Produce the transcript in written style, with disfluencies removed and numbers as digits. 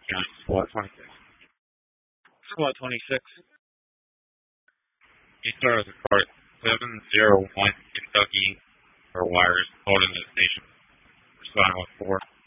SWAT 26. SWAT 26. Eastern is report 701 Kentucky for wires holding the station. Responding with 4.